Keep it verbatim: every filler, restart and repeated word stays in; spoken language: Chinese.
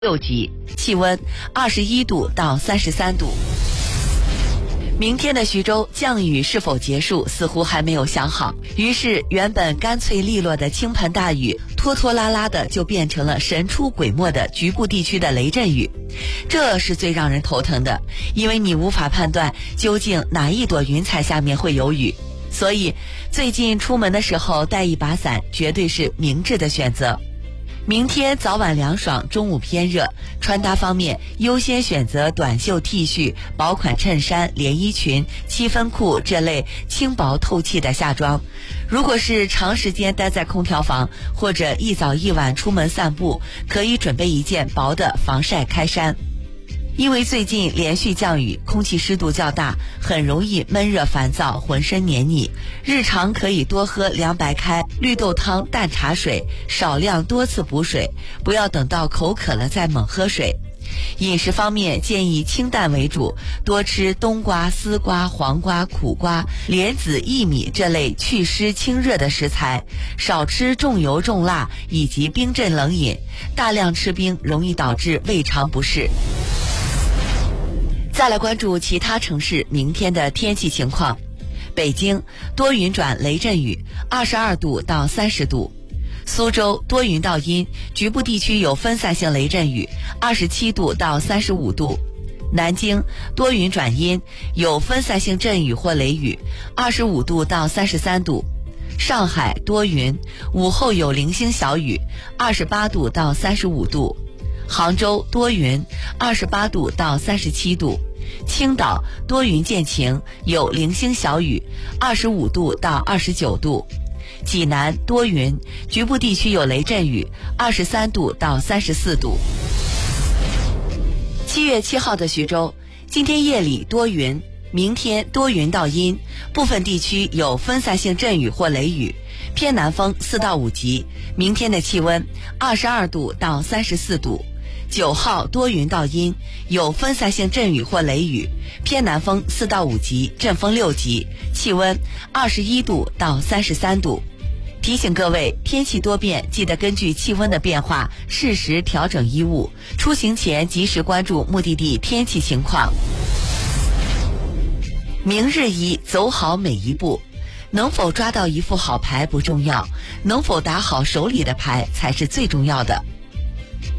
六级，气温二十一度到三十三度。明天的徐州降雨是否结束，似乎还没有想好。于是，原本干脆利落的倾盆大雨，拖拖拉拉的就变成了神出鬼没的局部地区的雷阵雨。这是最让人头疼的，因为你无法判断究竟哪一朵云彩下面会有雨。所以，最近出门的时候带一把伞，绝对是明智的选择。明天早晚凉爽，中午偏热。穿搭方面，优先选择短袖 T 恤、薄款衬衫、连衣裙、七分裤这类轻薄透气的夏装。如果是长时间待在空调房，或者一早一晚出门散步，可以准备一件薄的防晒开衫。因为最近连续降雨，空气湿度较大，很容易闷热烦躁，浑身黏腻。日常可以多喝凉白开、绿豆汤、淡茶水，少量多次补水，不要等到口渴了再猛喝水。饮食方面，建议清淡为主，多吃冬瓜、丝瓜、黄瓜、苦瓜、莲子、薏米这类祛湿清热的食材，少吃重油重辣以及冰镇冷饮。大量吃冰容易导致胃肠不适。再来关注其他城市明天的天气情况。北京多云转雷阵雨，二十二度到三十度。苏州多云到阴，局部地区有分散性雷阵雨，二十七度到三十五度。南京多云转阴，有分散性阵雨或雷雨，二十五度到三十三度。上海多云，午后有零星小雨，二十八度到三十五度。杭州多云，二十八度到三十七度。青岛多云见晴，有零星小雨，二十五度到二十九度。济南多云，局部地区有雷阵雨，二十三度到三十四度。七月七号的徐州，今天夜里多云，明天多云到阴，部分地区有分散性阵雨或雷雨，偏南风四到五级。明天的气温二十二度到三十四度。九号多云到阴，有分散性阵雨或雷雨，偏南风四到五级，阵风六级，气温二十一度到三十三度。提醒各位，天气多变，记得根据气温的变化适时调整衣物，出行前及时关注目的地天气情况。明日一，走好每一步。能否抓到一副好牌不重要，能否打好手里的牌才是最重要的。